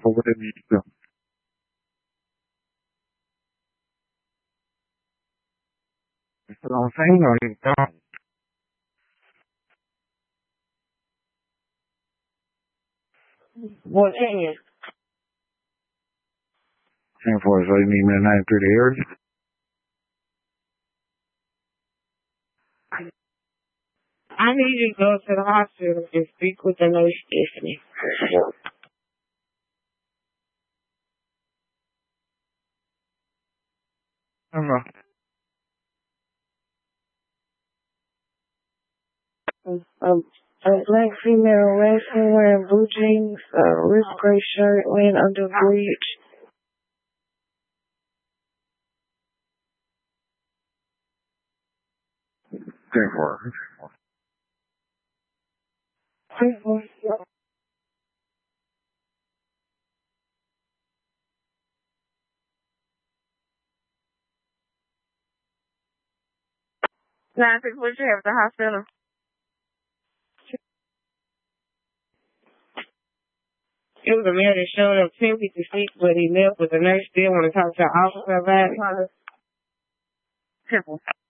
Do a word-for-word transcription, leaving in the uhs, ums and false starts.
for what they need to do. That's what I'm saying. No, you don't. What is? ten four, so you need me to name through the area? I need you to go to the hospital and speak with the nurse, Stephanie. I don't know. Um, a black female wrestler wearing blue jeans, a wrist gray shirt, laying under a bridge. ten four. Nine six, what you have at the hospital? It was a man that showed up ten fifty-six, but he left, but the nurse still want to talk to the officer about it. Simple.